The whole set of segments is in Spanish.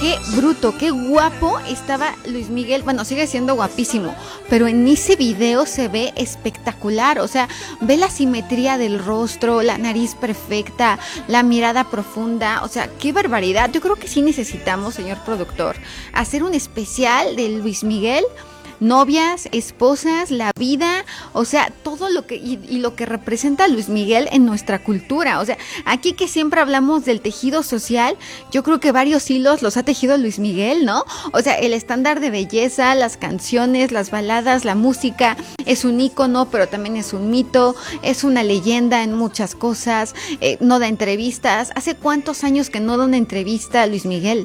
qué bruto, qué guapo estaba Luis Miguel. Bueno, sigue siendo guapísimo, pero en ese video se ve espectacular. O sea, ve la simetría del rostro, la nariz perfecta, la mirada profunda. O sea, qué barbaridad. Yo creo que sí necesitamos, señor productor, hacer un especial de Luis Miguel. Novias, esposas, la vida, o sea, todo lo que y lo que representa Luis Miguel en nuestra cultura. O sea, aquí que siempre hablamos del tejido social, yo creo que varios hilos los ha tejido Luis Miguel, ¿no? O sea, el estándar de belleza, las canciones, las baladas, la música, es un ícono, pero también es un mito, es una leyenda en muchas cosas, no da entrevistas. ¿Hace cuántos años que no da una entrevista a Luis Miguel?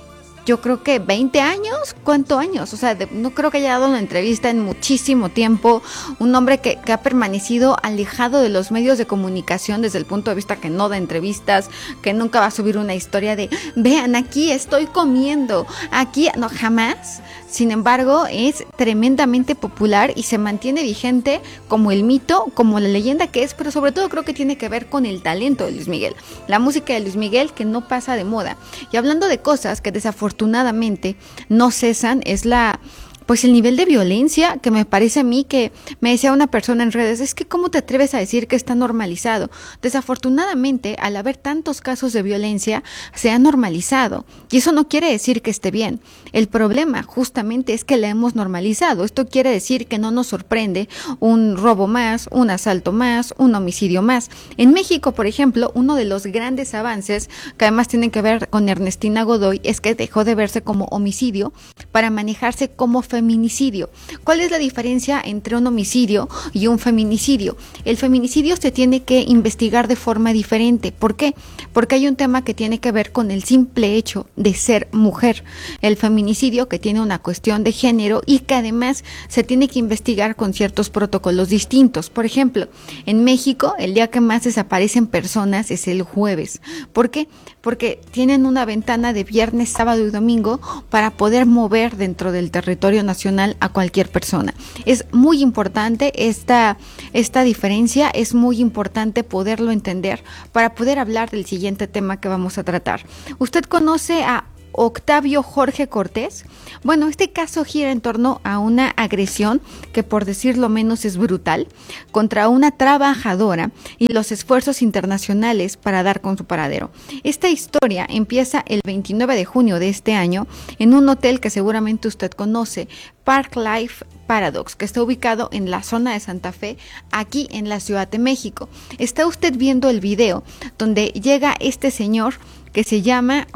Yo creo que 20 años, ¿cuántos años? O sea, no creo que haya dado una entrevista en muchísimo tiempo. Un hombre que ha permanecido alejado de los medios de comunicación desde el punto de vista que no da entrevistas, que nunca va a subir una historia de, vean, aquí estoy comiendo, aquí, no, jamás. Sin embargo, es tremendamente popular y se mantiene vigente como el mito, como la leyenda que es, pero sobre todo creo que tiene que ver con el talento de Luis Miguel. La música de Luis Miguel que no pasa de moda. Y hablando de cosas que desafortunadamente no cesan, es pues el nivel de violencia que me parece a mí que me decía una persona en redes, es que ¿cómo te atreves a decir que está normalizado? Desafortunadamente, al haber tantos casos de violencia, se ha normalizado y eso no quiere decir que esté bien. El problema justamente es que la hemos normalizado. Esto quiere decir que no nos sorprende un robo más, un asalto más, un homicidio más. En México, por ejemplo, uno de los grandes avances que además tienen que ver con Ernestina Godoy es que dejó de verse como homicidio para manejarse como feminicidio. ¿Cuál es la diferencia entre un homicidio y un feminicidio? El feminicidio se tiene que investigar de forma diferente. ¿Por qué? Porque hay un tema que tiene que ver con el simple hecho de ser mujer. El feminicidio que tiene una cuestión de género y que además se tiene que investigar con ciertos protocolos distintos. Por ejemplo, en México el día que más desaparecen personas es el jueves. ¿Por qué? Porque tienen una ventana de viernes, sábado y domingo para poder mover dentro del territorio nacional a cualquier persona. Es muy importante esta diferencia, es muy importante poderlo entender para poder hablar del siguiente tema que vamos a tratar. ¿Usted conoce a Octavio Jorge Cortés? Bueno, este caso gira en torno a una agresión que, por decirlo menos, es brutal contra una trabajadora y los esfuerzos internacionales para dar con su paradero. Esta historia empieza el 29 de junio de este año en un hotel que seguramente usted conoce, Park Life Paradox, que está ubicado en la zona de Santa Fe, aquí en la Ciudad de México. Está usted viendo el video donde llega este señor que se llama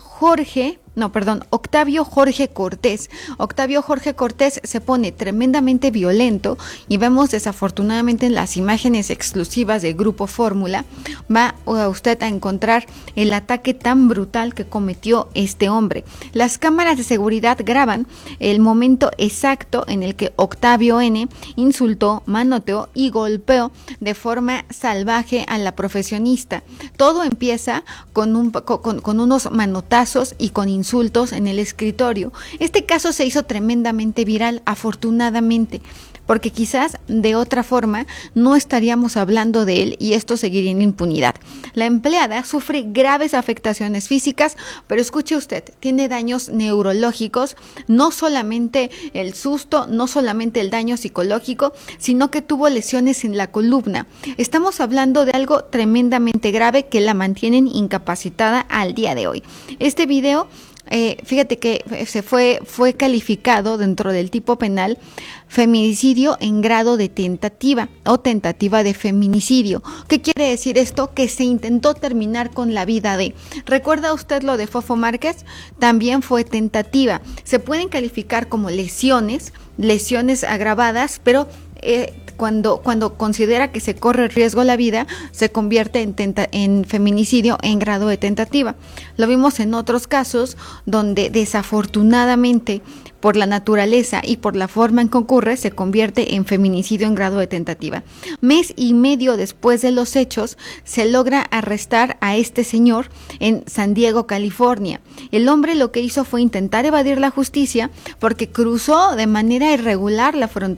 Octavio Jorge Cortés. Octavio Jorge Cortés se pone tremendamente violento y vemos desafortunadamente en las imágenes exclusivas de Grupo Fórmula, va usted a encontrar el ataque tan brutal que cometió este hombre. Las cámaras de seguridad graban el momento exacto en el que Octavio N. insultó, manoteó y golpeó de forma salvaje a la profesionista. Todo empieza con unos manotazos y con insultos en el escritorio. Este caso se hizo tremendamente viral, afortunadamente, porque quizás de otra forma no estaríamos hablando de él y esto seguiría en impunidad. La empleada sufre graves afectaciones físicas, pero escuche usted, tiene daños neurológicos, no solamente el susto, no solamente el daño psicológico, sino que tuvo lesiones en la columna. Estamos hablando de algo tremendamente grave que la mantienen incapacitada al día de hoy. Este video, fíjate que fue calificado dentro del tipo penal feminicidio en grado de tentativa o tentativa de feminicidio. ¿Qué quiere decir esto? Que se intentó terminar con la vida de. ¿Recuerda usted lo de Fofo Márquez? También fue tentativa. Se pueden calificar como lesiones agravadas, pero cuando considera que se corre riesgo la vida, se convierte en feminicidio en grado de tentativa. Lo vimos en otros casos donde desafortunadamente por la naturaleza y por la forma en que ocurre, se convierte en feminicidio en grado de tentativa. Mes y medio después de los hechos, se logra arrestar a este señor en San Diego, California. El hombre lo que hizo fue intentar evadir la justicia porque cruzó de manera irregular la frontera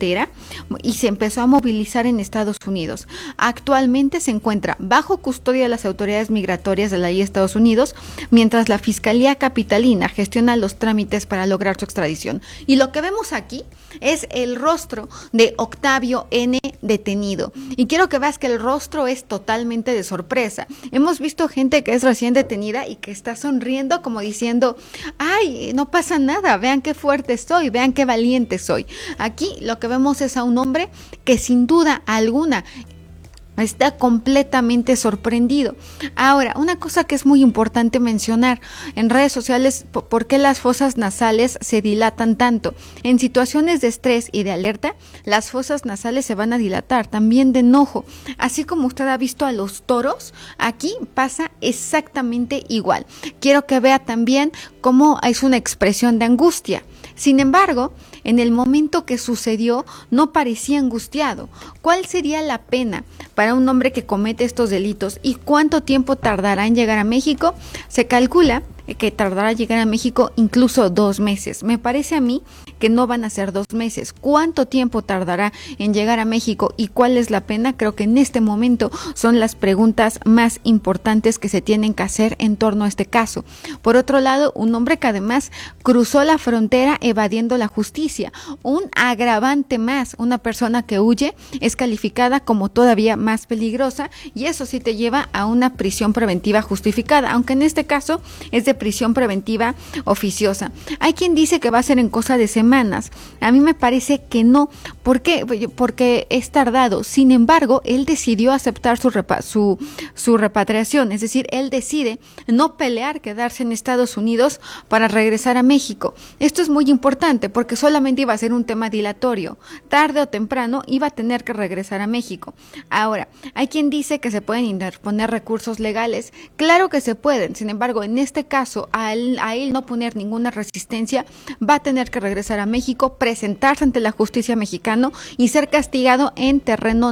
y se empezó a movilizar en Estados Unidos. Actualmente se encuentra bajo custodia de las autoridades migratorias de la ley de Estados Unidos, mientras la Fiscalía Capitalina gestiona los trámites para lograr su extradición. Y lo que vemos aquí es el rostro de Octavio N. detenido. Y quiero que veas que el rostro es totalmente de sorpresa. Hemos visto gente que es recién detenida y que está sonriendo como diciendo, ay, no pasa nada, vean qué fuerte soy, vean qué valiente soy. Aquí lo que vemos es a un hombre que sin duda alguna está completamente sorprendido. Ahora, una cosa que es muy importante mencionar en redes sociales, ¿por qué las fosas nasales se dilatan tanto? En situaciones de estrés y de alerta, las fosas nasales se van a dilatar, también de enojo. Así como usted ha visto a los toros, aquí pasa exactamente igual. Quiero que vea también cómo es una expresión de angustia. Sin embargo, en el momento que sucedió, no parecía angustiado. ¿Cuál sería la pena para un hombre que comete estos delitos y cuánto tiempo tardará en llegar a México? Se calcula que tardará en llegar a México incluso 2 meses. Me parece a mí que no van a ser 2 meses. ¿Cuánto tiempo tardará en llegar a México y cuál es la pena? Creo que en este momento son las preguntas más importantes que se tienen que hacer en torno a este caso. Por otro lado, un hombre que además cruzó la frontera evadiendo la justicia. Un agravante más, una persona que huye es calificada como todavía más peligrosa y eso sí te lleva a una prisión preventiva justificada, aunque en este caso es de prisión preventiva oficiosa. Hay quien dice que va a ser en cosa de semanas. A mí me parece que no. ¿Por qué? Porque es tardado. Sin embargo, él decidió aceptar su repatriación. Es decir, él decide no pelear, quedarse en Estados Unidos para regresar a México. Esto es muy importante porque solamente iba a ser un tema dilatorio. Tarde o temprano iba a tener que regresar a México. Ahora, hay quien dice que se pueden interponer recursos legales. Claro que se pueden. Sin embargo, en este caso, a él no poner ninguna resistencia, va a tener que regresar a México, presentarse ante la justicia mexicana y ser castigado en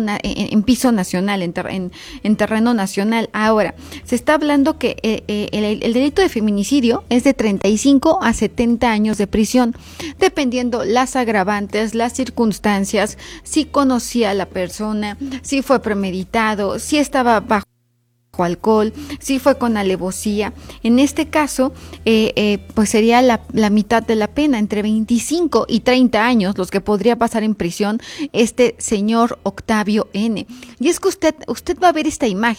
piso nacional, en terreno nacional. Ahora, se está hablando que el delito de feminicidio es de 35 a 70 años de prisión, dependiendo las agravantes, las circunstancias, si conocía a la persona, si fue premeditado, si estaba bajo alcohol, si fue con alevosía. En este caso, pues sería la mitad de la pena, entre 25 y 30 años, los que podría pasar en prisión este señor Octavio N. Y es que usted va a ver esta imagen.